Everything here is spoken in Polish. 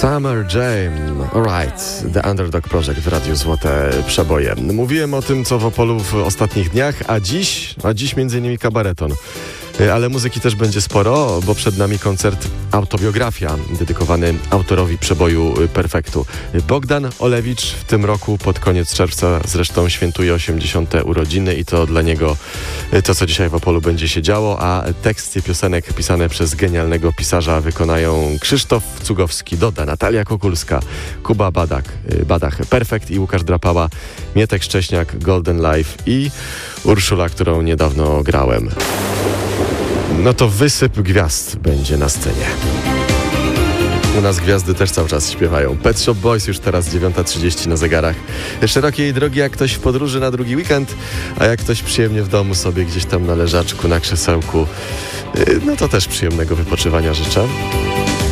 Summer Jam, alright, The Underdog Project w Radiu Złote Przeboje. Mówiłem o tym, co w Opolu w ostatnich dniach, a dziś m.in. kabareton. Ale muzyki też będzie sporo, bo przed nami koncert Autobiografia, dedykowany autorowi przeboju Perfektu. Bogdan Olewicz w tym roku pod koniec czerwca zresztą świętuje 80. urodziny i to dla niego to, co dzisiaj w Opolu będzie się działo, a teksty piosenek pisane przez genialnego pisarza wykonają Krzysztof Cugowski, Doda, Natalia Kukulska, Kuba Badach, Perfekt i Łukasz Drapała, Mietek Szcześniak, Golden Life i Urszula, którą niedawno grałem. No to wysyp gwiazd będzie na scenie. U nas gwiazdy też cały czas śpiewają. Pet Shop Boys już teraz 9:30 na zegarach. Szerokiej drogi jak ktoś w podróży na drugi weekend, a jak ktoś przyjemnie w domu sobie gdzieś tam na leżaczku, na krzesełku, no to też przyjemnego wypoczywania życzę.